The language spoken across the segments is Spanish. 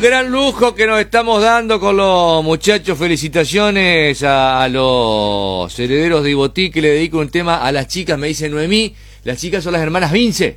gran lujo que nos estamos dando con los muchachos. Felicitaciones a los herederos de Ibotí, que le dedico un tema a las chicas, me dice Noemí. Las chicas son las hermanas Vince.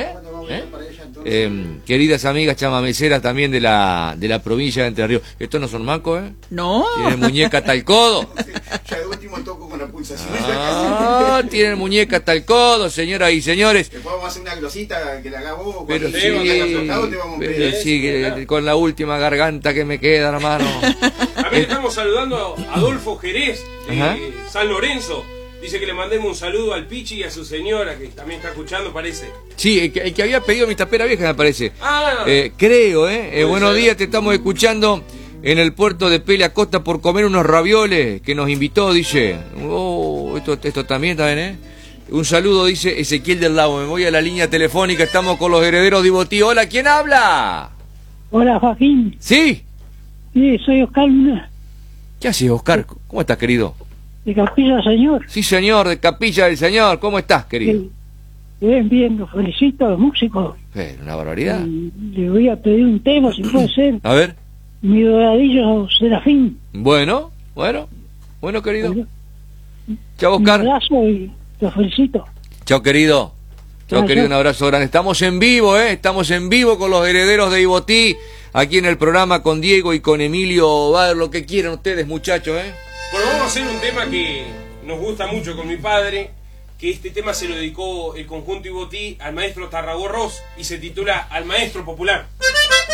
Queridas amigas chamameceras también de la provincia de Entre Ríos. Estos no son mancos, ¿eh? No. Tienen muñeca hasta el codo. Ya de último toco con la pulsación. Tienen muñeca hasta el codo, señoras y señores. Después vamos a hacer una glosita que la haga vos. Pero cuando sí, te vamos a pero pedir. sí, que con la última garganta que me queda, hermano. También estamos saludando a Adolfo Jerez Ajá. de San Lorenzo. Dice que le mandemos un saludo al Pichi y a su señora, que también está escuchando, parece. Sí, el que había pedido mi tapera vieja, me parece. Ah, Creo, buenos ser. días, te estamos escuchando en el puerto de Pele Acosta por comer unos ravioles que nos invitó, dice. Esto también, Un saludo, dice Ezequiel del Lago. Me voy a la línea telefónica, estamos con los herederos de Ibotí. Hola, ¿quién habla? Hola, Joaquín. ¿Sí? Sí, soy Oscar Luna, ¿Qué haces, Oscar? ¿Cómo estás, querido? de Capilla Señor. Sí, señor, de Capilla del Señor. ¿Cómo estás, querido? Bien, bien, los felicito a los músicos. Una barbaridad. Le voy a pedir un tema, si puede ser. A ver. Mi doradillo Serafín. Bueno, querido. Chao, Oscar. Un abrazo y los felicito. Chao, querido. Chao, Chao, querido, chao. un abrazo grande. Estamos en vivo, Estamos en vivo con los herederos de Ibotí, aquí en el programa con Diego y con Emilio. Va a ver lo que quieran ustedes, muchachos, Bueno, vamos a hacer un tema que nos gusta mucho con mi padre, que este tema se lo dedicó el conjunto Ibotí al maestro Tarragó Ross y se titula Al Maestro Popular.